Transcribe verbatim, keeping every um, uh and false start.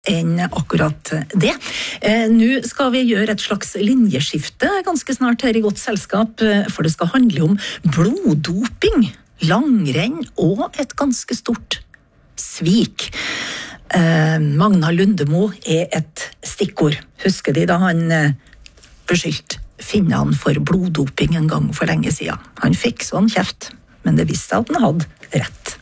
enn akkurat det. Eh, Nå skal vi gjøre et slags linjeskifte ganske snart her i Godt Selskap, for det skal handle om bloddoping, langrenn og et ganske stort svik. Eh, Magna Lundemo er et stikkord. Husker de da han eh, beskyldte finnene for bloddoping en gang for lenge siden? Han fikk sånn kjeft, men det visste at han hadde rett.